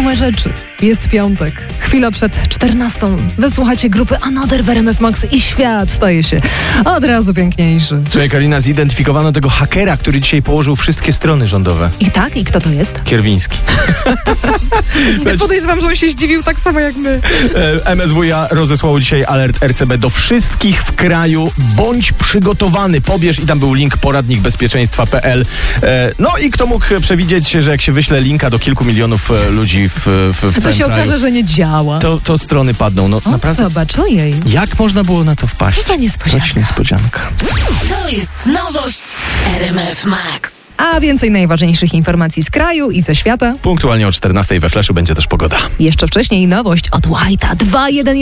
Małe rzeczy. Jest piątek. Chwila przed 14. Wysłuchacie grupy Another w RMF Max i świat staje się od razu piękniejszy. Słuchaj, Karolina, zidentyfikowano tego hakera, który dzisiaj położył wszystkie strony rządowe. I tak? I kto to jest? Kierwiński. Ja podejrzewam, że on się zdziwił tak samo jak my. MSWiA rozesłało dzisiaj alert RCB do wszystkich w kraju. Bądź przygotowany. Pobierz i tam był link poradnikbezpieczeństwa.pl. No i kto mógł przewidzieć, że jak się wyśle linka do kilku milionów ludzi w całym to się kraju, okaże, że nie działa. to strony padną. No, O, naprawdę. zobacz, ojej. Jak można było na to wpaść? Co za niespodzianka. Coś niespodzianka. To jest nowość RMF Max. A więcej najważniejszych informacji z kraju i ze świata. Punktualnie o 14 we Flashu będzie też pogoda. Jeszcze wcześniej nowość od White'a 2.1